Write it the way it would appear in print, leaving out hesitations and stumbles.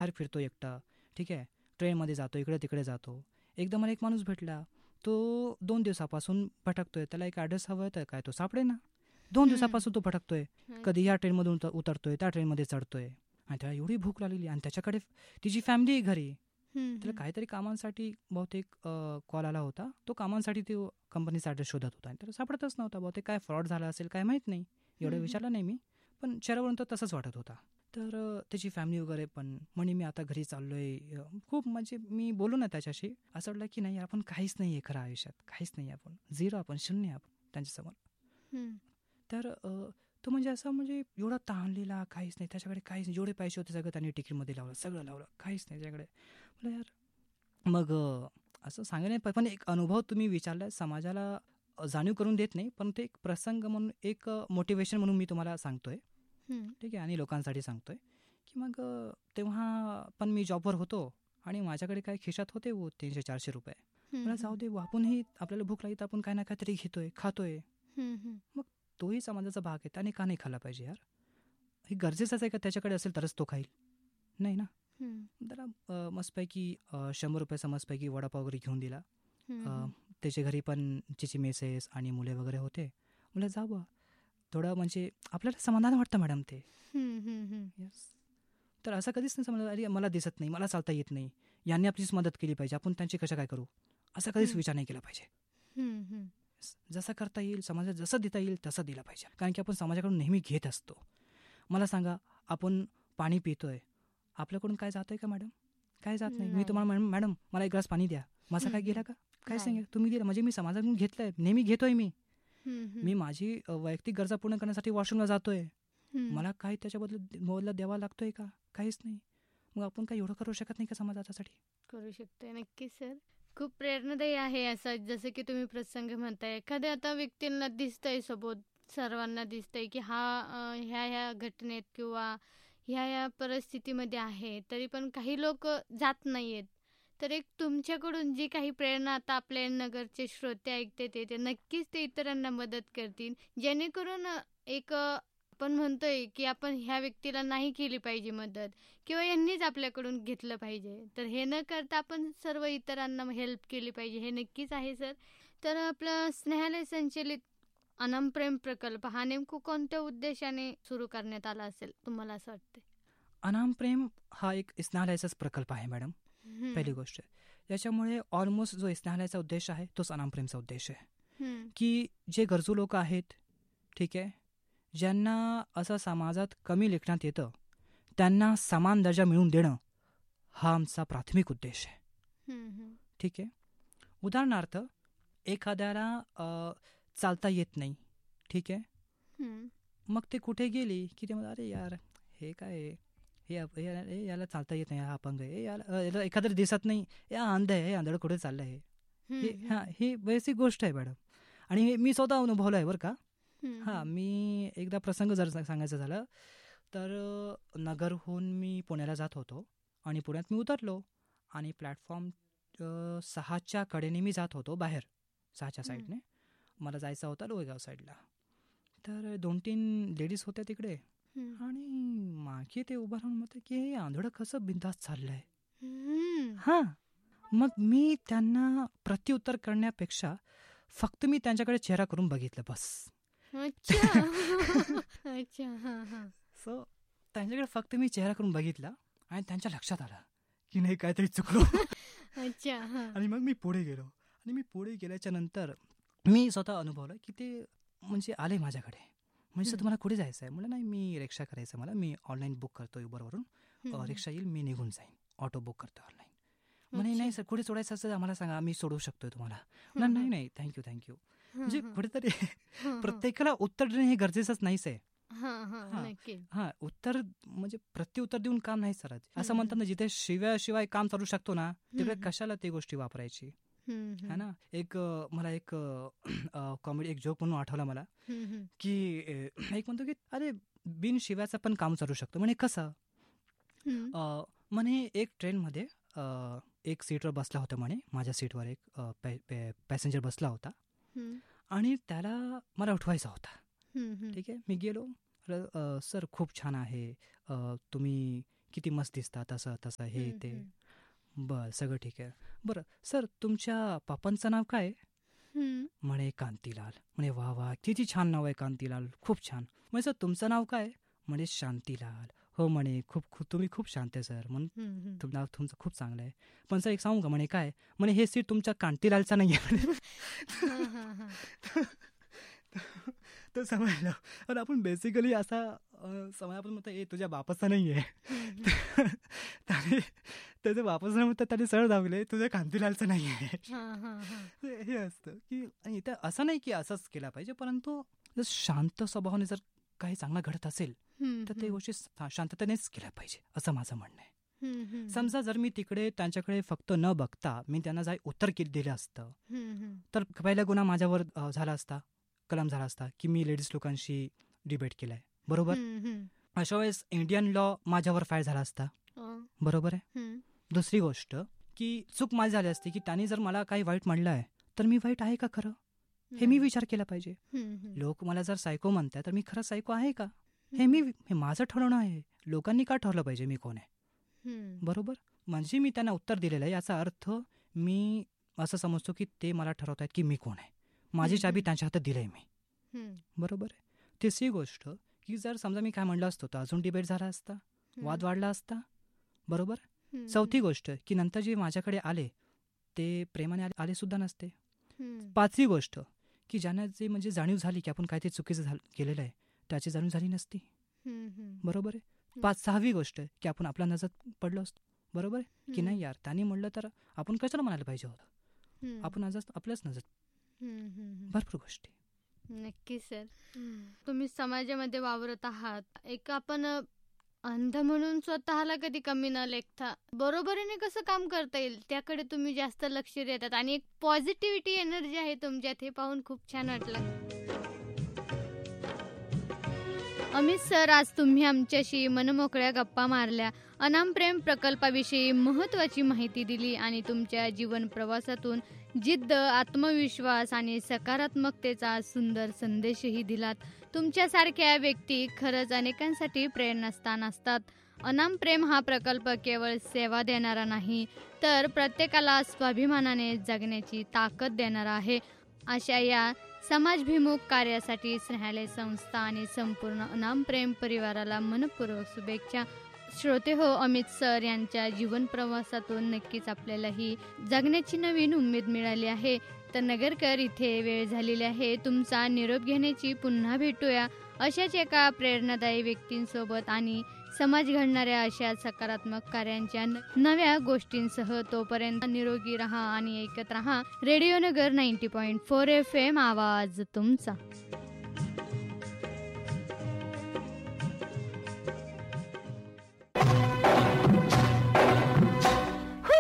बाहेर फिरतो एकटा, ठीक आहे, ट्रेनमध्ये जातो, इकडे तिकडे जातो. एकदा मला एक माणूस भेटला, तो 2 दिवसापासून भटकतोय, त्याला एक ॲड्रेस हवं आहे, तर काय तो सापडे ना. 2 दिवसापासून तो भटकतोय, कधी ह्या ट्रेनमधून उतरतोय, त्या ट्रेनमध्ये चढतोय, आणि त्याला एवढी भूक लागलेली, आणि त्याच्याकडे तिची फॅमिली घरी. त्याला काहीतरी कामांसाठी बहुतेक कॉल आला होता, तो कामांसाठी तो कंपनीचा ॲड्रेस शोधत होता, आणि त्याला सापडतच नव्हता. बहुतेक काय फ्रॉड झाला असेल, काय माहीत नाही, एवढं विचारलं नाही मी, पण चेहऱ्यावरून तो तसंच वाटत होता. तर त्याची फॅमिली वगैरे पण म्हणे मी आता घरी चाललोय. खूप म्हणजे मी बोलू ना त्याच्याशी, असं वाटलं की नाही आपण काहीच नाही आहे खरं आयुष्यात, काहीच नाही, आपण झिरो, आपण शून्य आपण त्यांच्यासमोर. तर तो म्हणजे असं म्हणजे एवढा ताणलेला, काहीच नाही त्याच्याकडे, काहीच नाही, जेवढे पैसे होते सगळं त्यांनी तिकीटमध्ये लावलं, सगळं लावलं, काहीच नाही त्याच्याकडे. म्हटलं यार, मग असं सांगा नाही, पण एक अनुभव तुम्ही विचारला, समाजाला जाणीव करून देत नाही, पण ते एक प्रसंग म्हणून, एक मोटिवेशन म्हणून मी तुम्हाला सांगतोय, ठीक आहे, आणि लोकांसाठी सांगतोय की मग तेव्हा पण मी जॉबवर होतो, आणि माझ्याकडे काय खिशात होते 300-400 रुपये. मला जाऊ दे, आपणही आपल्याला भूक लागली तर आपण काय ना काहीतरी घेतोय, खातोय, मग तोही समाजाचा भाग आहे, त्याने का नाही खाल्ला पाहिजे यार? हे गरजेचंच आहे का त्याच्याकडे असेल तरच तो खाईल? नाही ना. त्याला मस्तपैकी 100 रुपयाचा मस्तपैकी वडापाव वगैरे घेऊन दिला. त्याच्या घरी पण तिची मेसेस आणि मुले वगैरे होते. मला जा बा, थोडं म्हणजे आपल्याला समाधान वाटतं मॅडम ते. येस. तर असं कधीच नाही समजलं अरे मला दिसत नाही, मला चालता येत नाही, यांनी आपलीच मदत केली पाहिजे, आपण त्यांची कशा काय करू, असा कधीच विचार नाही केला पाहिजे. जसं करता येईल, समाजात जसं देता येईल तसं दिलं पाहिजे, कारण की आपण समाजाकडून नेहमी घेत असतो. मला सांगा, आपण पाणी पितोय, आपल्याकडून काय जातंय का मॅडम? काय जात नाही. मी तुम्हाला मॅडम मला एक ग्लास पाणी द्या, माझा काय गेला का? काय सांगा, तुम्ही दिलं म्हणजे मी समाजाकडून घेतलंय, नेहमी घेतोय मी माझी वैयक्तिक गरजा पूर्ण करण्यासाठी वॉशरूमला जातोय, मला काही त्याच्याबद्दल मोबदला द्यावा लागतोय का? काहीच नाही. मग आपण काही एवढं करू शकत नाही का समाजासाठी? करू शकतोय. नक्कीच सर, खूप प्रेरणादायी आहे असं, जसं की तुम्ही प्रसंग म्हणताय. एखाद्या आता व्यक्तींना दिसतंय, सोबत सर्वांना दिसतंय की हा ह्या घटनेत किंवा ह्या परिस्थितीमध्ये आहे, तरी पण काही लोक जात नाहीयेत. तर एक तुमच्याकडून जी काही प्रेरणा आता आपल्या नगरचे श्रोते ऐकते ते नक्कीच ते इतरांना मदत करतील, जेणेकरून एक आपण म्हणतोय की आपण ह्या व्यक्तीला नाही केली पाहिजे मदत, किंवा यांनीच आपल्याकडून घेतलं पाहिजे. तर हे न करता आपण सर्व इतरांना हेल्प केली पाहिजे, हे नक्कीच आहे सर. तर आपलं स्नेहालय संचलित अनाम प्रेम प्रकल्प हा नेमकं कोणत्या उद्देशाने सुरू करण्यात आला असेल तुम्हाला असं वाटतं? अनाम प्रेम हा एक स्नेहालयाचाच प्रकल्प आहे मॅडम. पहिली गोष्ट, याच्यामुळे ऑलमोस्ट जो स्नेहालयाचा उद्देश आहे तोच अनाम प्रेमचा उद्देश आहे, की जे गरजू लोक आहेत, ठीक आहे, ज्यांना असं समाजात कमी लेखण्यात येतं, त्यांना समान दर्जा मिळवून देणं हा आमचा प्राथमिक उद्देश आहे. ठीक आहे. उदाहरणार्थ, एखाद्याला चालता येत नाही, ठीक आहे, मग ते कुठे गेली की ते म्हणतात अरे यार हे काय, हे याला चालता येत नाही, हा अपंग आहे, याला एखादं दिसत नाही, या अंध आहे, हे आंधळ कुठे चाललं आहे, ही बेसिक गोष्ट आहे मॅडम. आणि हे मी स्वतः अनुभवलं आहे बरं का. मी एकदा प्रसंग जर सांगायचं झालं तर नगरहून मी पुण्याला जात होतो, आणि पुण्यात मी उतरलो, आणि प्लॅटफॉर्म 6च्या कडेने मी जात होतो बाहेर, 6च्या साईडने मला जायचं होतं लोहेगाव साईडला. तर 2-3 लेडीज होत्या तिकडे, आणि मागे ते उभं राहून म्हणते की हे आंधळं कसं बिंदास चाललंय. मग मी त्यांना प्रत्युत्तर करण्यापेक्षा फक्त मी त्यांच्याकडे चेहरा करून बघितलं बस. सो त्यांच्याकडे फक्त मी चेहरा करून बघितला, आणि त्यांच्या लक्षात आलं की नाही काहीतरी चुकलो. आणि मग मी पुढे गेलो, आणि मी पुढे गेल्याच्या नंतर मी स्वतः अनुभवलं की ते म्हणजे आले माझ्याकडे, म्हणजे तुम्हाला कुठे जायचं आहे? म्हणलं नाही मी रिक्षा करायचं, मला मी ऑनलाईन बुक करतो उबरवरून, रिक्षा येईल मी निघून जाईन, ऑटो बुक करतो ऑनलाईन. म्हणे नाही सर कुठे सोडायचं असं आम्हाला सांगा, आम्ही सोडू शकतोय तुम्हाला. नाही नाही थँक्यू. म्हणजे कुठेतरी प्रत्येकाला उत्तर देणे हे गरजेचंच नाहीच आहे. उत्तर म्हणजे प्रत्युत्तर देऊन काम नाही सर. असं म्हणतात ना, जिथे शिवाय काम चालू शकतो ना, तिकडे कशाला ते गोष्टी वापरायची, है ना. मला एक कॉमेडी, एक जोक म्हणून आठवला मला, की एक म्हणतो की अरे बिन शिव्याचं पण काम चालू शकतो. म्हणे कसं? म्हणे एक ट्रेनमध्ये एक सीटवर बसला होता, म्हणे माझ्या सीटवर एक पॅसेंजर बसला होता, आणि त्याला मला उठवायचा होता. ठीक आहे, मी गेलो, सर खूप छान आहे, तुम्ही किती मस्त दिसतात, असं तसं हे ते. बरं, सगळं ठीक आहे. बरं सर, तुमच्या पप्पांचं नाव काय? म्हणे कांतीलाल. म्हणे वा वा, किती छान नाव आहे कांतीलाल, खूप छान. म्हणे सर तुमचं नाव काय? म्हणे शांतीलाल. हो म्हणे, तुम्ही खूप शांत आहे सर, म्हणून नाव तुमचं खूप चांगलं आहे. पण सर एक सांगू का? म्हणे काय? म्हणे हे सीट तुमच्या कांतीलालचा नाही आहे. तर समजलं. आणि आपण बेसिकली असा समज आपण म्हणतो ए तुझ्या बापाचा नाही आहे. त्याच्या बापाचं म्हणतात, त्याने सरळ दाखवले तुझ्या कांतीलालचं नाही आहे. हे असतं की इथं असं नाही की असंच केला पाहिजे, परंतु जर शांत स्वभावाने जर काही चांगलं घडत असेल तर ते गोष्टी शांततेनेच केल्या पाहिजे, असं माझं म्हणणं आहे. समजा जर मी तिकडे त्यांच्याकडे फक्त न बघता मी त्यांना जर उत्तर दिलं असतं तर पहिला गुन्हा माझ्यावर झाला असता, कलम झाला असता की मी लेडीज लोकांशी डिबेट केलाय, बरोबर. अशा वेळेस इंडियन लॉ माझ्यावर फायर झाला असता, बरोबर आहे. दुसरी गोष्ट की चूक माझी झाली असती की त्यांनी जर मला काही वाईट म्हणलं आहे तर मी वाईट आहे का खरं, हे मी विचार केला पाहिजे. लोक मला जर सायको म्हणतात तर मी खरं सायको आहे का, हे माझं ठरवणं आहे. लोकांनी का ठरवलं पाहिजे मी कोण आहे, बरोबर. म्हणजे मी त्यांना उत्तर दिलेलं आहे याचा अर्थ मी असं समजतो की ते मला ठरवत आहेत की मी कोण आहे. माझी चाबी त्यांच्या हातात दिली आहे मी, बरोबर आहे. तिसरी गोष्ट की जर समजा मी काय म्हणलं असतो तर अजून डिबेट झाला असता, वाद वाढला असता, बरोबर. चौथी गोष्ट की नंतर जे माझ्याकडे आले ते प्रेमाने आले सुद्धा नसते. पाचवी गोष्ट की ज्यांना जे म्हणजे जाणीव झाली की आपण काहीतरी चुकीचं केलेलं आहे त्याची जाणीव झाली नसती, बरोबर आहे. सहावी गोष्ट की आपण आपल्या नजर पडलो असतो, बरोबर आहे की नाही. यार त्यांनी म्हणलं तर आपण कशाला म्हणायला पाहिजे होतं, आपण आपल्याच नजर. भरपूर गोष्टी. नक्की सर, तुम्ही समाजामध्ये वावरत आहात, एक आपण अंध म्हणून स्वतःला कधी कमी न लेखता बरोबरीने कसं काम करता येईल त्याकडे तुम्ही जास्त लक्ष देतात आणि एक पॉझिटिव्हिटी एनर्जी आहे तुमच्यात, हे पाहून खूप छान वाटलं. अमित सर, आज तुम्ही आमच्याशी मनमोकळ्या गप्पा मारल्या, अनाम प्रेम प्रकल्पाविषयी महत्त्वाची माहिती दिली आणि तुमच्या जीवन प्रवासातून जिद्द, आत्मविश्वास आणि सकारात्मकतेचा सुंदर संदेशही दिलात. तुमच्यासारख्या व्यक्ती खरंच अनेकांसाठी प्रेरणास्थान असतात. अनाम प्रेम हा प्रकल्प केवळ सेवा देणारा नाही तर प्रत्येकाला स्वाभिमानाने जगण्याची ताकद देणारा आहे. अशा या समाजभिमुख कार्यासाठी स्नेहालय संस्था आणि संपूर्ण अनाम प्रेम परिवाराला मनपूर्वक शुभेच्छा. श्रोते हो, अमित सर यांच्या जीवन प्रवासातून नक्कीच आपल्यालाही जगण्याची नवीन उमेद मिळाली आहे. तर नगरकर, इथे वेळ झालेली आहे तुमचा निरोप घेण्याची. पुन्हा भेटूया अशाच एका प्रेरणादायी व्यक्तींसोबत आणि समाज घडणाऱ्या अशा सकारात्मक कार्यांच्या नव्या गोष्टींसह. तोपर्यंत निरोगी रहा आणि ऐकत रहा रेडिओ नगर 90.4 FM, आवाज तुमचा.